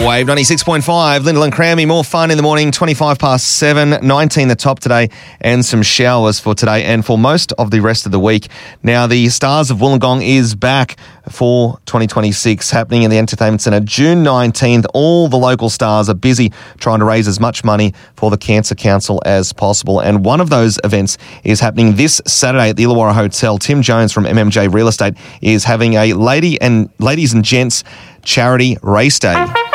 Wave 96.5, Lyndall and Crammy, more fun in the morning, 25 past 7, 19 the top today, and some showers for today and for most of the rest of the week. Now, the Stars of Wollongong is back for 2026, happening in the Entertainment Centre June 19th. All the local stars are busy trying to raise as much money for the Cancer Council as possible, and one of those events is happening this Saturday at the Illawarra Hotel. Tim Jones from MMJ Real Estate is having a ladies and gents charity race day.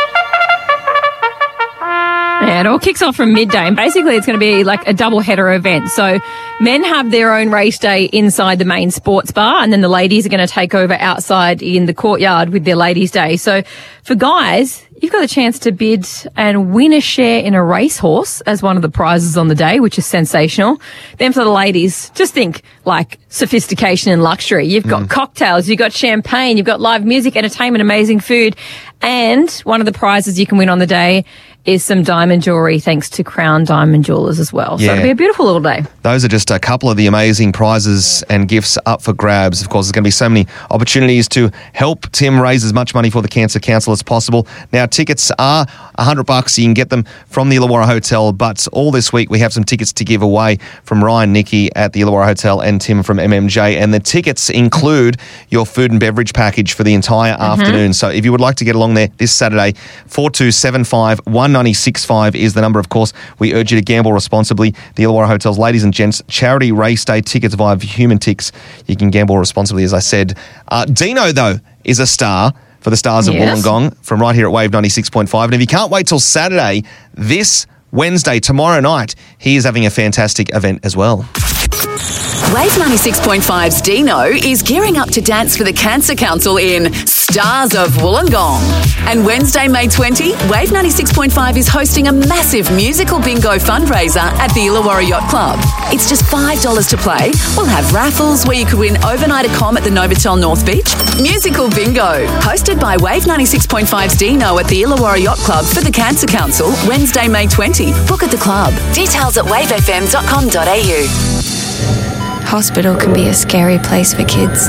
Yeah, it all kicks off from midday, and basically it's going to be like a double-header event. So men have their own race day inside the main sports bar, and then the ladies are going to take over outside in the courtyard with their ladies' day. So for guys, you've got a chance to bid and win a share in a racehorse as one of the prizes on the day, which is sensational. Then for the ladies, just think like sophistication and luxury. You've got cocktails, you've got champagne, you've got live music, entertainment, amazing food. And one of the prizes you can win on the day is some diamond jewellery thanks to Crown Diamond Jewellers as well. So it'll be a beautiful little day. Those are just a couple of the amazing prizes and gifts up for grabs. Of course, there's going to be so many opportunities to help Tim raise as much money for the Cancer Council as possible. Now, tickets are $100. You can get them from the Illawarra Hotel, but all this week we have some tickets to give away from Ryan Nicky at the Illawarra Hotel and Tim from MMJ, and the tickets include your food and beverage package for the entire afternoon. So if you would like to get along there this Saturday, 4275 1965 is the number. Of course, we urge you to gamble responsibly. The Illawarra Hotel's Ladies and Gents Charity Race Day tickets via Human Ticks. You can gamble responsibly, as I said. Dino, though, is a star for the Stars of Wollongong from right here at Wave 96.5. And if you can't wait till Saturday, this Wednesday, tomorrow night, he is having a fantastic event as well. Wave 96.5's Dino is gearing up to dance for the Cancer Council in Stars of Wollongong. And Wednesday, May 20, Wave 96.5 is hosting a massive musical bingo fundraiser at the Illawarra Yacht Club. It's just $5 to play. We'll have raffles where you could win overnight accom at the Novotel North Beach. Musical bingo, hosted by Wave 96.5's Dino at the Illawarra Yacht Club for the Cancer Council, Wednesday, May 20. Book at the club. Details at wavefm.com.au. Hospital can be a scary place for kids.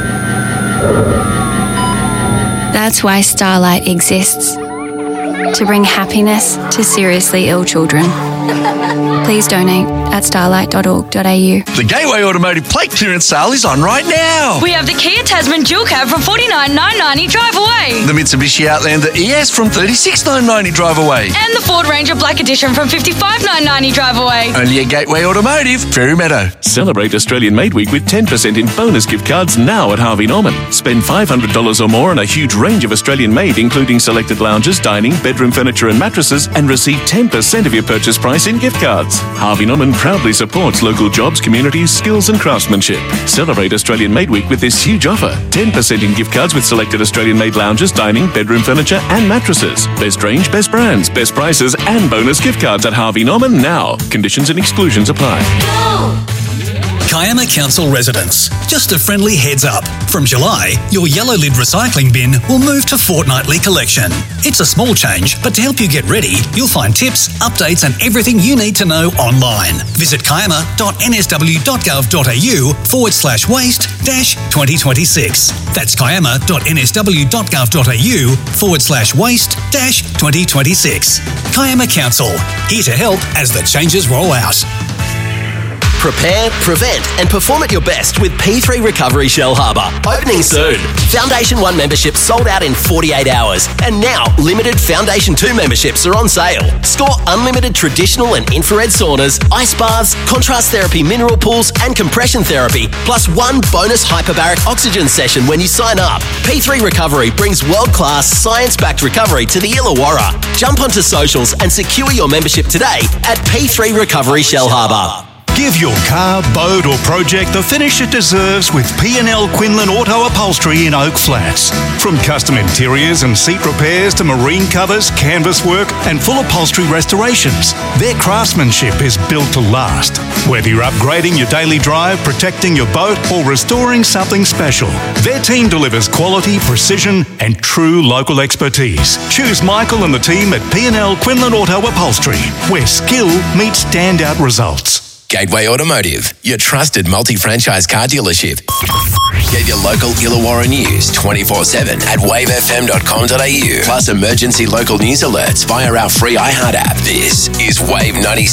That's why Starlight exists, to bring happiness to seriously ill children. Please donate at starlight.org.au. The Gateway Automotive plate clearance sale is on right now. We have the Kia Tasman dual cab from $49,990 drive away. The Mitsubishi Outlander ES from $36,990 drive away. And the Ford Ranger Black Edition from $55,990 drive away. Only at Gateway Automotive, Fairy Meadow. Celebrate Australian Made Week with 10% in bonus gift cards now at Harvey Norman. Spend $500 or more on a huge range of Australian made, including selected lounges, dining, bedroom furniture and mattresses, and receive 10% of your purchase price in gift cards. Harvey Norman proudly supports local jobs, communities, skills and craftsmanship. Celebrate Australian Made Week with this huge offer. 10% in gift cards with selected Australian made lounges, dining, bedroom furniture and mattresses. Best range, best brands, best prices and bonus gift cards at Harvey Norman now. Conditions and exclusions apply. Kiama Council residents, just a friendly heads up. From July, your yellow lid recycling bin will move to fortnightly collection. It's a small change, but to help you get ready, you'll find tips, updates and everything you need to know online. Visit kiama.nsw.gov.au/waste-2026. That's kiama.nsw.gov.au/waste-2026. Kiama Council, here to help as the changes roll out. Prepare, prevent and perform at your best with P3 Recovery Shellharbour. Opening soon. Foundation 1 memberships sold out in 48 hours. And now, limited Foundation 2 memberships are on sale. Score unlimited traditional and infrared saunas, ice baths, contrast therapy mineral pools and compression therapy, plus one bonus hyperbaric oxygen session when you sign up. P3 Recovery brings world-class science-backed recovery to the Illawarra. Jump onto socials and secure your membership today at P3 Recovery Shellharbour. Give your car, boat or project the finish it deserves with P&L Quinlan Auto Upholstery in Oak Flats. From custom interiors and seat repairs to marine covers, canvas work and full upholstery restorations, their craftsmanship is built to last. Whether you're upgrading your daily drive, protecting your boat or restoring something special, their team delivers quality, precision and true local expertise. Choose Michael and the team at P&L Quinlan Auto Upholstery, where skill meets standout results. Gateway Automotive, your trusted multi-franchise car dealership. Get your local Illawarra news 24/7 at wavefm.com.au. Plus emergency local news alerts via our free iHeart app. This is Wave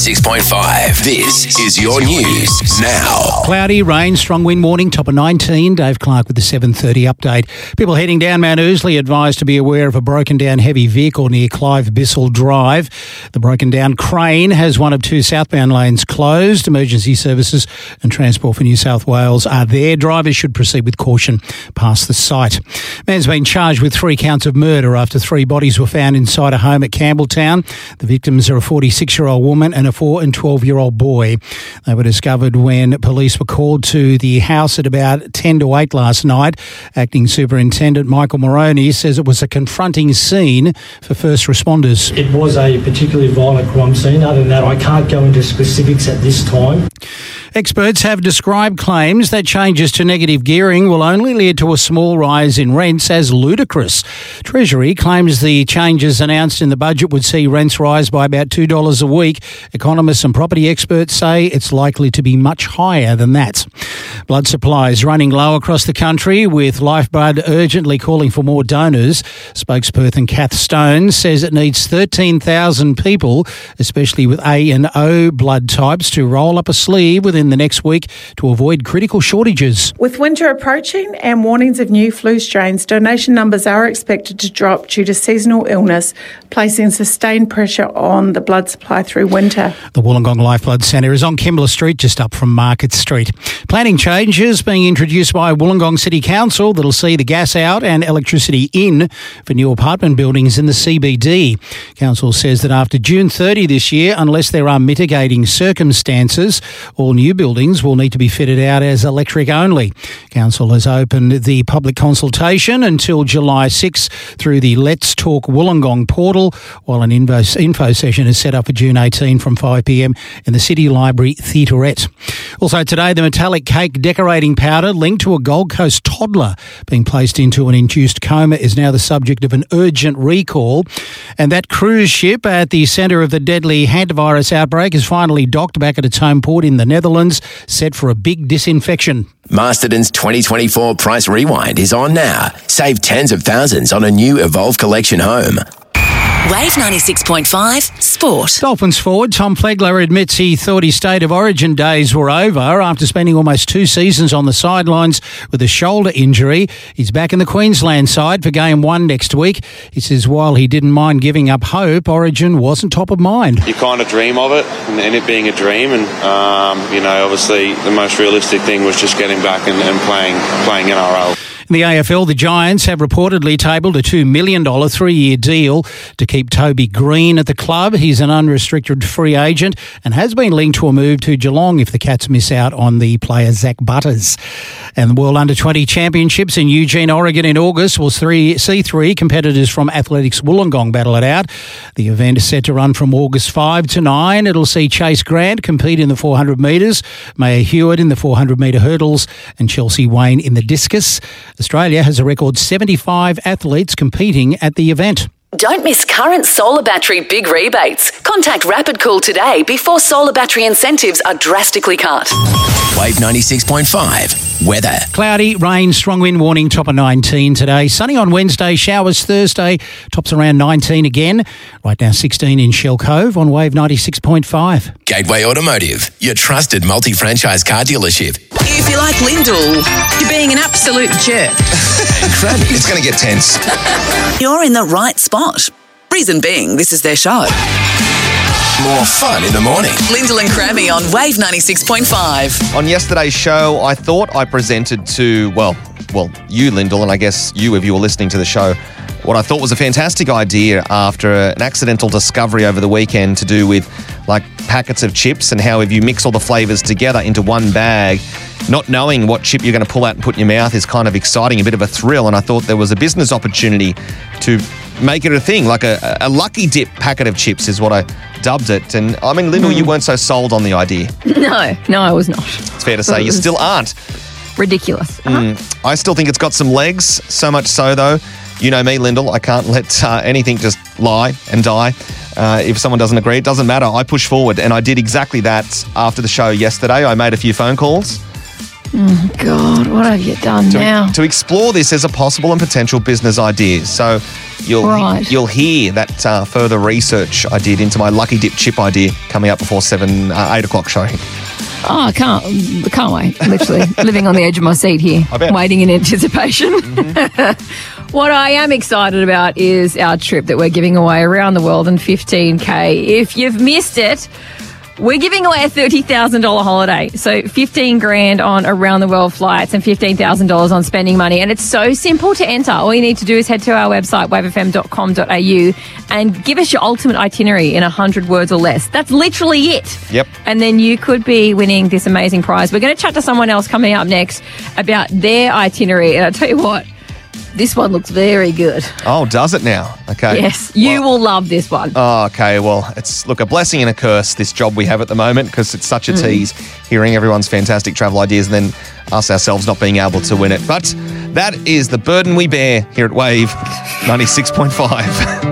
96.5. This is your news now. Cloudy, rain, strong wind warning, top of 19. Dave Clark with the 7:30 update. People heading down Mount Ousley advised to be aware of a broken down heavy vehicle near Clive Bissell Drive. The broken down crane has one of two southbound lanes closed. Emergency services and Transport for New South Wales are there. Drivers should proceed with caution past the site. Man's been charged with 3 counts of murder after 3 bodies were found inside a home at Campbelltown. The victims are a 46-year-old woman and a 4 and 12-year-old boy. They were discovered when police were called to the house at about 10 to 8 last night. Acting Superintendent Michael Moroney says it was a confronting scene for first responders. It was a particularly violent crime scene. Other than that, I can't go into specifics at this time. Experts have described claims that changes to negative gearing will only lead to a small rise in rents as ludicrous. Treasury claims the changes announced in the budget would see rents rise by about $2 a week. Economists and property experts say it's likely to be much higher than that. Blood supplies running low across the country, with Lifeblood urgently calling for more donors. Spokesperson Kath Stone says it needs 13,000 people, especially with A and O blood types, to roll up a sleeve within the next week to avoid critical shortages. With winter approaching and warnings of new flu strains, donation numbers are expected to drop due to seasonal illness, placing sustained pressure on the blood supply through winter. The Wollongong Lifeblood Centre is on Kimbler Street, just up from Market Street. Planning changes being introduced by Wollongong City Council that'll see the gas out and electricity in for new apartment buildings in the CBD. Council says that after June 30 this year, unless there are mitigating circumstances, all new buildings will need to be fitted out as electric only. Council has opened the public consultation until July 6 through the Let's Talk Wollongong portal, while an info session is set up for June 18 from 5 p.m. in the City Library Theaterette. Also today, the metallic cake decorating powder linked to a Gold Coast toddler being placed into an induced coma is now the subject of an urgent recall. And that cruise ship at the centre of the deadly hantavirus outbreak is finally docked back at its home port in the Netherlands, set for a big disinfection. Masterton's 2024 Price Rewind is on now. Save tens of thousands on a new Evolve Collection home. Wave 96.5 Sport. Dolphins forward Tom Flegler admits he thought his State of Origin days were over after spending almost 2 seasons on the sidelines with a shoulder injury. He's back in the Queensland side for Game 1 next week. He says while he didn't mind giving up hope, Origin wasn't top of mind. You kind of dream of it and it being a dream, and obviously the most realistic thing was just getting back and playing NRL. In the AFL, the Giants have reportedly tabled a $2 million 3-year deal to keep Toby Green at the club. He's an unrestricted free agent and has been linked to a move to Geelong if the Cats miss out on the player Zach Butters. And the World Under-20 Championships in Eugene, Oregon in August will see 3 competitors from Athletics Wollongong battle it out. The event is set to run from August 5 to 9. It'll see Chase Grant compete in the 400 metres, Maya Hewitt in the 400-metre hurdles and Chelsea Wayne in the discus. Australia has a record 75 athletes competing at the event. Don't miss current solar battery big rebates. Contact Rapid Cool today before solar battery incentives are drastically cut. Wave 96.5 weather. Cloudy, rain, strong wind warning, top of 19 today. Sunny on Wednesday, showers Thursday, tops around 19 again. Right now 16 in Shell Cove on Wave 96.5. Gateway Automotive, your trusted multi-franchise car dealership. If you like Lyndall, you're being an absolute jerk. It's going to get tense. You're in the right spot. Reason being, this is their show. More fun in the morning. Lyndall and Crammy on Wave 96.5. On yesterday's show, I thought I presented to, well, you, Lyndall, and I guess you, if you were listening to the show, what I thought was a fantastic idea after an accidental discovery over the weekend to do with like packets of chips and how if you mix all the flavours together into one bag, not knowing what chip you're going to pull out and put in your mouth is kind of exciting, a bit of a thrill. And I thought there was a business opportunity to make it a thing, like a lucky dip packet of chips is what I dubbed it. And I mean, Lyndall, you weren't so sold on the idea. No, I was not. It's fair to say you still aren't. Ridiculous. I still think it's got some legs, so much so though You know me, Lyndall. I can't let anything just lie and die. If someone doesn't agree, it doesn't matter. I push forward, and I did exactly that after the show yesterday. I made a few phone calls. Oh, God, what have you done now? To explore this as a possible and potential business idea. So you'll hear that further research I did into my Lucky Dip chip idea coming up before 8 o'clock show. Oh, I can't wait. Literally living on the edge of my seat here, waiting in anticipation. Mm-hmm. What I am excited about is our trip that we're giving away around the world in 15K. If you've missed it, we're giving away a $30,000 holiday. So $15,000 on around the world flights and $15,000 on spending money. And it's so simple to enter. All you need to do is head to our website, wavefm.com.au, and give us your ultimate itinerary in 100 words or less. That's literally it. Yep. And then you could be winning this amazing prize. We're going to chat to someone else coming up next about their itinerary. And I'll tell you what, this one looks very good. Oh, does it now? Okay. Yes, you will love this one. Oh, okay. Well, it's, a blessing and a curse, this job we have at the moment, because it's such a tease hearing everyone's fantastic travel ideas and then us ourselves not being able to win it. But that is the burden we bear here at Wave 96.5.